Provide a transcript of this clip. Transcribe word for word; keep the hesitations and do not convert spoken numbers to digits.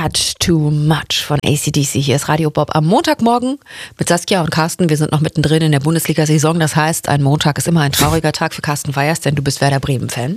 Much Too Much von A C D C. Hier ist Radio Bob am Montagmorgen mit Saskia und Carsten. Wir sind noch mittendrin in der Bundesliga-Saison. Das heißt, ein Montag ist immer ein trauriger Tag für Carsten Weyers, denn du bist Werder Bremen-Fan.